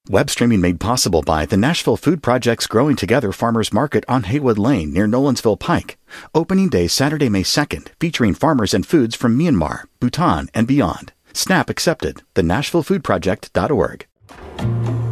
Web streaming made possible by the Nashville Food Project's Growing Together Farmers Market on Haywood Lane near Nolensville Pike. Opening day Saturday, May 2nd, featuring farmers and foods from Myanmar, Bhutan, and beyond. SNAP accepted. The NashvilleFoodProject.org.